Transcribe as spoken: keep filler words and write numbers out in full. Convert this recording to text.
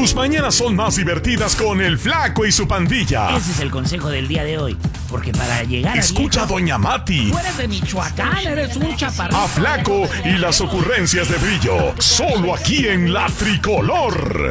Tus mañanas son más divertidas con el Flaco y su pandilla. Ese es el consejo del día de hoy. Porque para llegar a Escucha viejo, a Doña Mati. tú eres de Michoacán, eres un chaparrito. A Flaco y las ocurrencias de Brillo. Solo aquí en La Tricolor.